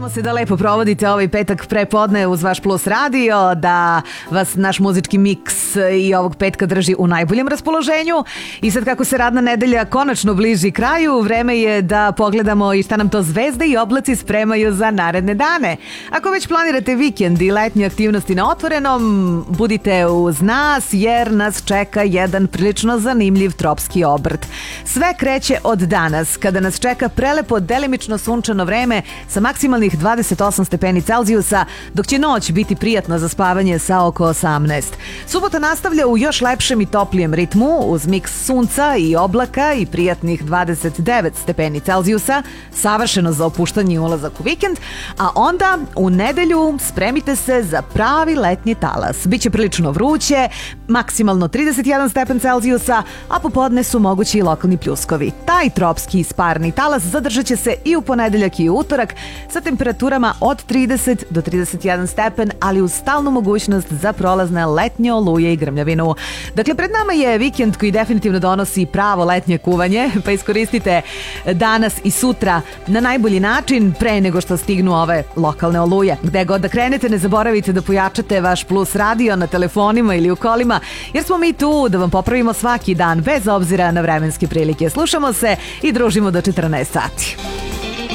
Nadamo se da lepo provodite ovaj petak prepodne uz vaš Plus radio, da vas naš muzički miks i ovog petka drži u najboljem raspoloženju. I sad kako se radna nedelja konačno bliži kraju, vreme je da pogledamo i šta nam to zvezde i oblaci spremaju za naredne dane. Ako već planirate vikend i letnje aktivnosti na otvorenom, budite uz nas jer nas čeka jedan prilično zanimljiv tropski obrt. Sve kreće od danas, kada nas čeka prelepo delimično sunčano vreme sa maksimalnih 28 stepeni Celzijusa, dok će noć biti prijatna za spavanje sa oko 18. Subota nastavlja u još lepšem i toplijem ritmu, uz miks sunca i oblaka i prijatnih 29 stepeni Celzijusa, savršeno za opuštanje i ulazak u vikend, a onda u nedelju spremite se za pravi letnji talas. Biće prilično vruće, maksimalno 31 stepen Celzijusa, a popodne su mogući i lokalni pljuskovi. Taj tropski isparni talas zadržat će se i u ponedeljak i u utorak sa temperaturama od 30 do 31 stepen, ali uz stalnu mogućnost za prolazne letnje oluje i grmljavinu. Dakle, pred nama je vikend koji definitivno donosi pravo letnje kuvanje, pa iskoristite danas i sutra na najbolji način pre nego što stignu ove lokalne oluje. Gde god da krenete, ne zaboravite da pojačate vaš Plus radio na telefonima ili u kolima, jer smo mi tu da vam popravimo svaki dan, bez obzira na vremenske prilike. Slušamo se i družimo do 14 sati.